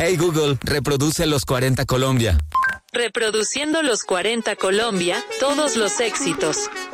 Hey Google, reproduce Los 40 Colombia. Reproduciendo Los 40 Colombia, todos los éxitos.